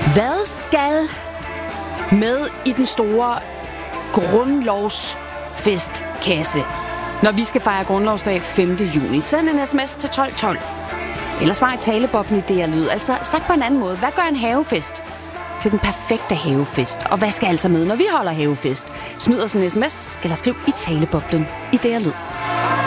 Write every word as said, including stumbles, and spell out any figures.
Hvad skal med i den store grundlovsfestkasse, når vi skal fejre grundlovsdag femte juni? Send en sms til tolv tolv. Eller svar i talebobben i D R Lyd. Altså sagt på en anden måde. Hvad gør en havefest til den perfekte havefest? Og hvad skal altså med, når vi holder havefest? Smid os en sms eller skriv i taleboblen i D R Lyd.